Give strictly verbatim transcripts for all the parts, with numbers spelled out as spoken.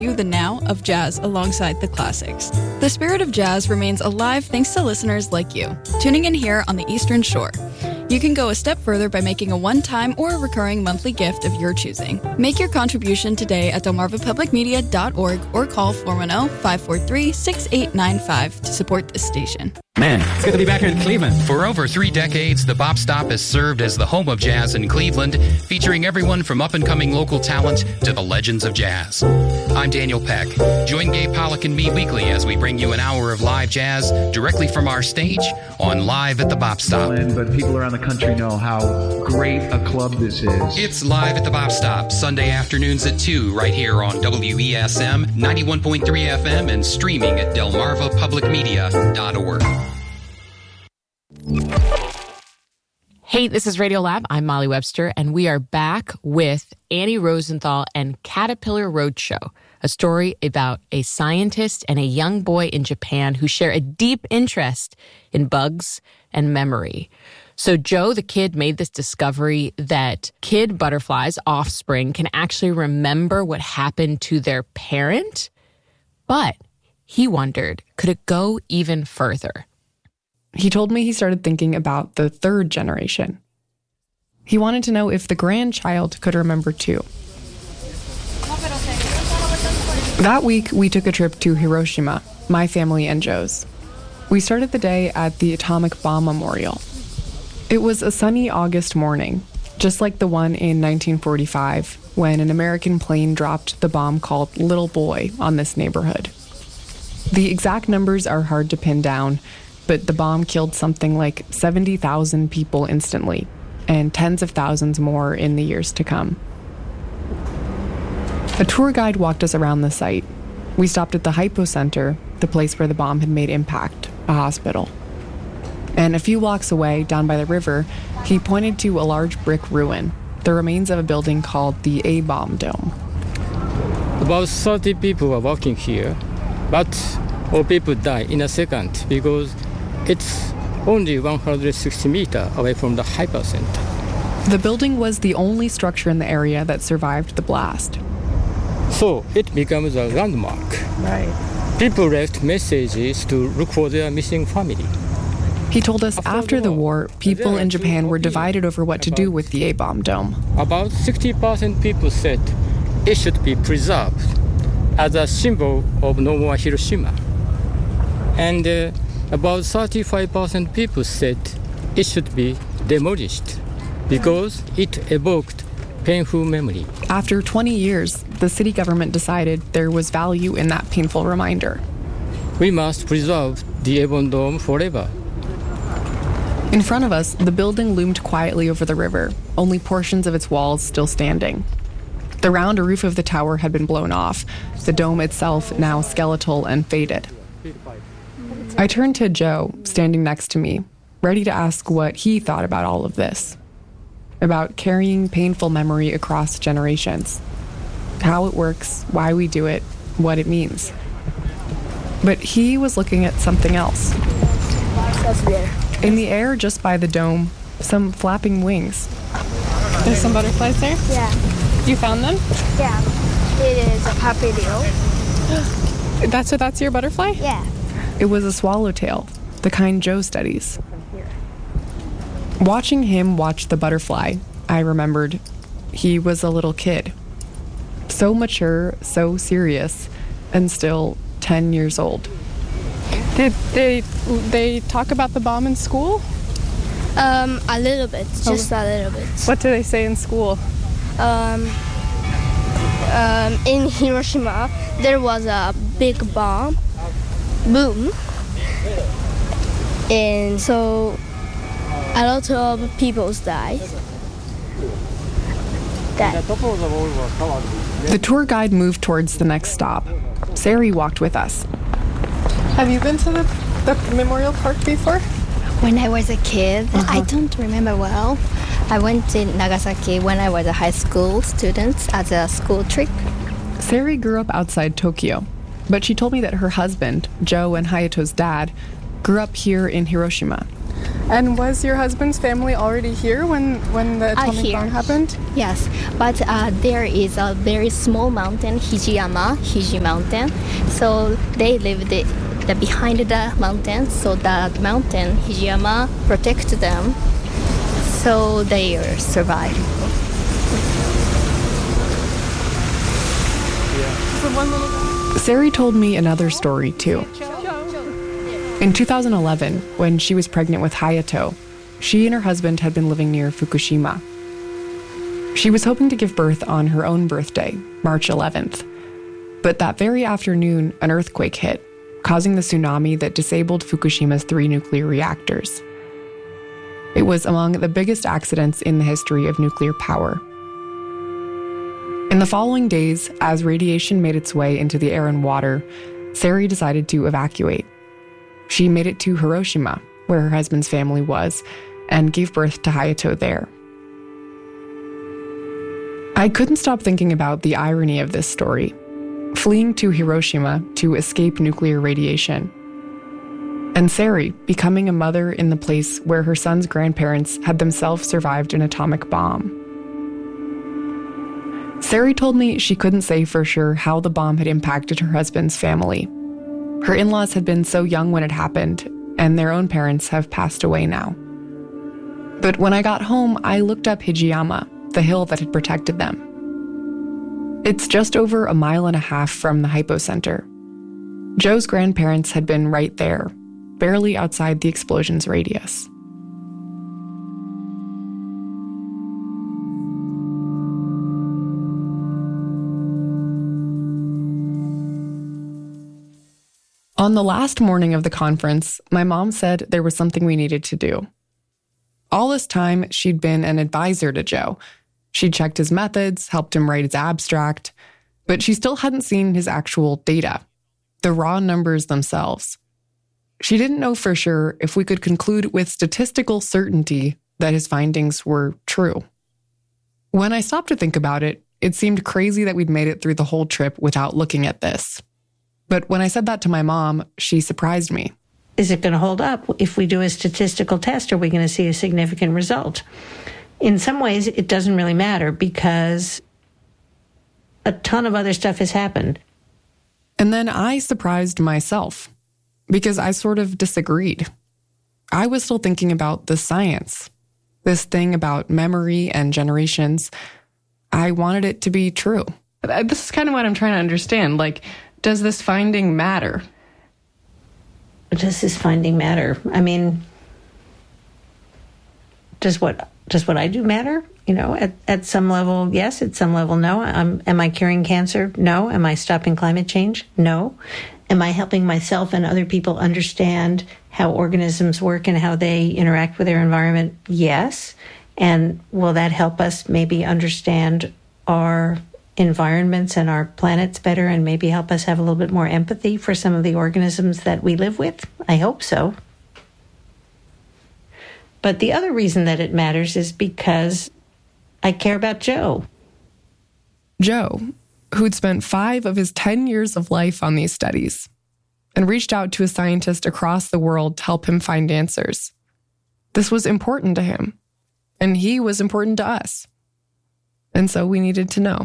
you the now of jazz alongside the classics. The spirit of jazz remains alive thanks to listeners like you, tuning in here on the Eastern Shore. You can go a step further by making a one-time or a recurring monthly gift of your choosing. Make your contribution today at delmarva public media dot org or call four one zero, five four three, six eight nine five to support this station. Man, it's good to be back here in Cleveland. For over three decades, the Bop Stop has served as the home of jazz in Cleveland, featuring everyone from up-and-coming local talent to the legends of jazz. I'm Daniel Peck. Join Gabe Pollock and me weekly as we bring you an hour of live jazz directly from our stage on Live at the Bop Stop. But people around the country know how great a club this is. It's Live at the Bop Stop, Sunday afternoons at two, right here on W E S M ninety-one point three F M and streaming at delmarva public media dot org. Hey, this is Radiolab. I'm Molly Webster, and we are back with Annie Rosenthal and Caterpillar Roadshow, a story about a scientist and a young boy in Japan who share a deep interest in bugs and memory. So Joe, the kid, made this discovery that kid butterflies, offspring, can actually remember what happened to their parent. But he wondered, could it go even further? He told me he started thinking about the third generation. He wanted to know if the grandchild could remember too. That week, we took a trip to Hiroshima, my family and Joe's. We started the day at the Atomic Bomb Memorial. It was a sunny August morning, just like the one in nineteen forty-five, when an American plane dropped the bomb called Little Boy on this neighborhood. The exact numbers are hard to pin down, but the bomb killed something like seventy thousand people instantly, and tens of thousands more in the years to come. A tour guide walked us around the site. We stopped at the Hypocenter, the place where the bomb had made impact, a hospital. And a few blocks away, down by the river, he pointed to a large brick ruin, the remains of a building called the A-Bomb Dome. About thirty people are working here, but all people die in a second because it's only one hundred sixty meters away from the hypocenter. The building was the only structure in the area that survived the blast. So it becomes a landmark. Right. People left messages to look for their missing family. He told us after the war, people in Japan were divided over what to do with the A-Bomb Dome. About sixty percent people said it should be preserved as a symbol of no more Hiroshima. And uh, about thirty-five percent people said it should be demolished because it evoked painful memory. After twenty years, the city government decided there was value in that painful reminder. We must preserve the A-Bomb Dome forever. In front of us, the building loomed quietly over the river, only portions of its walls still standing. The round roof of the tower had been blown off, the dome itself now skeletal and faded. I turned to Joe, standing next to me, ready to ask what he thought about all of this. About carrying painful memory across generations. How it works, why we do it, what it means. But he was looking at something else. That's weird. In the air just by the dome, some flapping wings. There's some butterflies there? Yeah. You found them? Yeah. It is a papilio. That's so that's your butterfly? Yeah. It was a swallowtail, the kind Joe studies. Watching him watch the butterfly, I remembered he was a little kid. So mature, so serious, and still ten years old. Did they they talk about the bomb in school? Um, a little bit, just oh. a little bit. What do they say in school? Um, um, in Hiroshima, there was a big bomb, boom, and so a lot of people died. That. The tour guide moved towards the next stop. Sari walked with us. Have you been to the, the Memorial Park before? When I was a kid, uh-huh. I don't remember well. I went to Nagasaki when I was a high school student as a school trip. Sari grew up outside Tokyo, but she told me that her husband, Joe and Hayato's dad, grew up here in Hiroshima. And was your husband's family already here when, when the Uh, atomic here. bomb happened? Yes, but uh, there is a very small mountain, Hijiyama, Hiji Mountain. So they lived it, the, behind the mountain. So the mountain, Hijiyama, protects them. So they uh, survive. Sari told me another story, too. In two thousand eleven, when she was pregnant with Hayato, she and her husband had been living near Fukushima. She was hoping to give birth on her own birthday, March eleventh. But that very afternoon, an earthquake hit, causing the tsunami that disabled Fukushima's three nuclear reactors. It was among the biggest accidents in the history of nuclear power. In the following days, as radiation made its way into the air and water, Sari decided to evacuate. She made it to Hiroshima, where her husband's family was, and gave birth to Hayato there. I couldn't stop thinking about the irony of this story, fleeing to Hiroshima to escape nuclear radiation, and Sari becoming a mother in the place where her son's grandparents had themselves survived an atomic bomb. Sari told me she couldn't say for sure how the bomb had impacted her husband's family. Her in-laws had been so young when it happened, and their own parents have passed away now. But when I got home, I looked up Hijiyama, the hill that had protected them. It's just over a mile and a half from the hypocenter. Joe's grandparents had been right there, barely outside the explosion's radius. On the last morning of the conference, my mom said there was something we needed to do. All this time, she'd been an advisor to Joe. She'd checked his methods, helped him write his abstract, but she still hadn't seen his actual data, the raw numbers themselves. She didn't know for sure if we could conclude with statistical certainty that his findings were true. When I stopped to think about it, it seemed crazy that we'd made it through the whole trip without looking at this. But when I said that to my mom, she surprised me. Is it going to hold up? If we do a statistical test, are we going to see a significant result? In some ways, it doesn't really matter because a ton of other stuff has happened. And then I surprised myself because I sort of disagreed. I was still thinking about the science, this thing about memory and generations. I wanted it to be true. This is kind of what I'm trying to understand. Like, does this finding matter? Does this finding matter? I mean, does what does what I do matter? You know, at, at some level, yes. At some level, no. Um, am I curing cancer? No. Am I stopping climate change? No. Am I helping myself and other people understand how organisms work and how they interact with their environment? Yes. And will that help us maybe understand our environments and our planets better and maybe help us have a little bit more empathy for some of the organisms that we live with? I hope so. But the other reason that it matters is because I care about Joe. Joe, who'd spent five of his ten years of life on these studies and reached out to a scientist across the world to help him find answers. This was important to him, and he was important to us. And so we needed to know.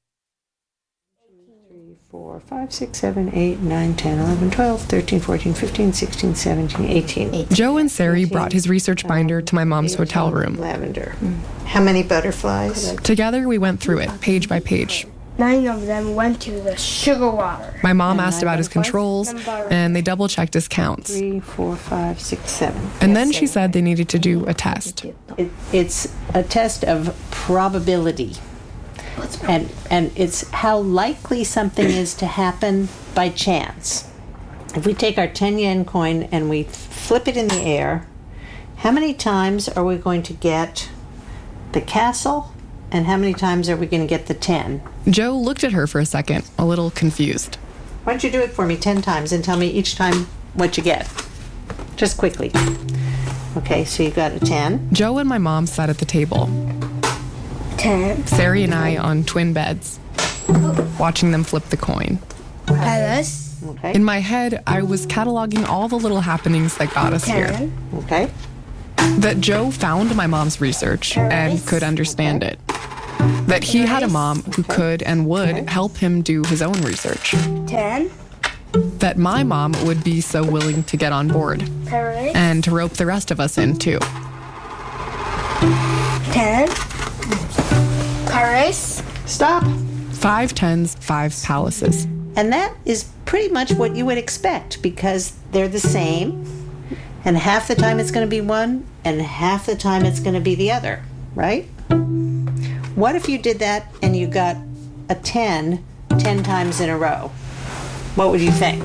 four, five, six, seven, eight, nine, ten, eleven, twelve, thirteen, fourteen, fifteen, sixteen, seventeen, eighteen. Joe and Sari brought his research binder to my mom's hotel room. Lavender. How many butterflies? Together, we went through it, page by page. Nine of them went to the sugar water. My mom asked about his controls, and they double-checked his counts. Three, four, five, six, seven. And then she said they needed to do a test. It, it's a test of probability. And and it's how likely something is to happen by chance. If we take our ten yen coin and we flip it in the air, how many times are we going to get the castle, and how many times are we going to get the ten? Joe looked at her for a second, a little confused. Why don't you do it for me ten times and tell me each time what you get? Just quickly. Okay, so you got a ten. Joe and my mom sat at the table. ten. Sari and I on twin beds, watching them flip the coin. Alice. Okay. In my head, I was cataloging all the little happenings that got us here. Okay. That Joe found my mom's research and could understand it. That he had a mom who could and would help him do his own research. ten. That my mom would be so willing to get on board. Paris. And to rope the rest of us in, too. ten. Paris. Stop. Five tens, five palaces. And that is pretty much what you would expect because they're the same. And half the time it's going to be one, and half the time it's going to be the other, right? What if you did that and you got a ten, ten times in a row? What would you think?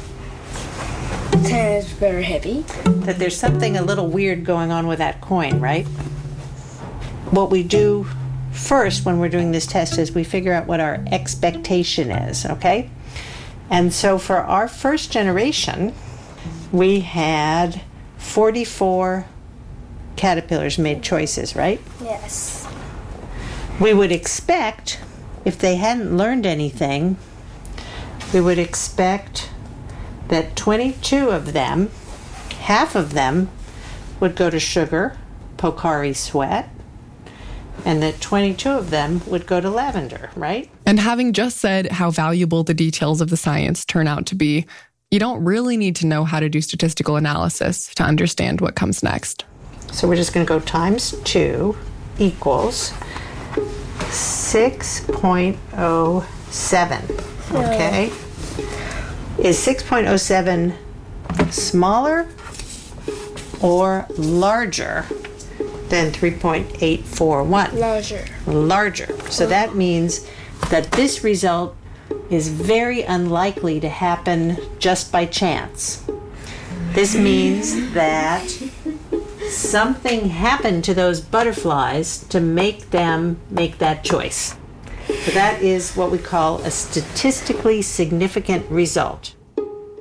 ten is very heavy. That there's something a little weird going on with that coin, right? What we do first when we're doing this test is we figure out what our expectation is, okay? And so for our first generation, we had forty-four caterpillars made choices, right? Yes. We would expect, if they hadn't learned anything, we would expect that twenty-two of them, half of them, would go to sugar, Pocari Sweat, and that twenty-two of them would go to lavender, right? And having just said how valuable the details of the science turn out to be, you don't really need to know how to do statistical analysis to understand what comes next. So we're just going to go times two equals six point oh seven, okay? Is six point oh seven smaller or larger than three point eight four one? Larger. Larger. So that means that this result is very unlikely to happen just by chance. This means that something happened to those butterflies to make them make that choice. So that is what we call a statistically significant result.